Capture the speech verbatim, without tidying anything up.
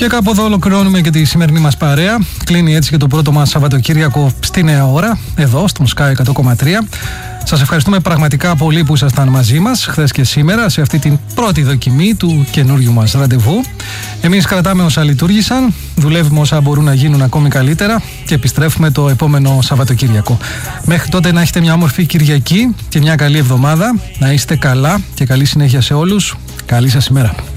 Και κάπου εδώ ολοκληρώνουμε και τη σημερινή μας παρέα. Κλείνει έτσι και το πρώτο μας Σαββατοκύριακο στη νέα ώρα, εδώ στον Sky εκατό κόμμα τρία. Σας ευχαριστούμε πραγματικά πολύ που ήσασταν μαζί μας χθες και σήμερα σε αυτή την πρώτη δοκιμή του καινούριου μας ραντεβού. Εμείς κρατάμε όσα λειτουργήσαν, δουλεύουμε όσα μπορούν να γίνουν ακόμη καλύτερα και επιστρέφουμε το επόμενο Σαββατοκύριακο. Μέχρι τότε να έχετε μια όμορφη Κυριακή και μια καλή εβδομάδα. Να είστε καλά και καλή συνέχεια σε όλους. Καλή σας ημέρα.